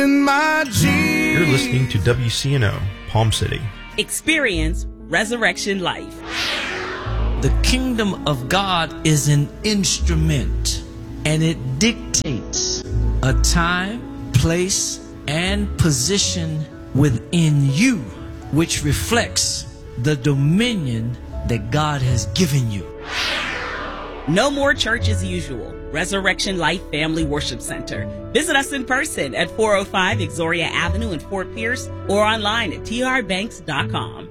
You're listening to WCNO, Palm City. Experience Resurrection Life. The kingdom of God is an instrument, and it dictates a time, place, and position within you, which reflects the dominion that God has given you. No more church as usual. Resurrection Life Family Worship Center. Visit us in person at 405 Exoria Avenue in Fort Pierce or online at trbanks.com.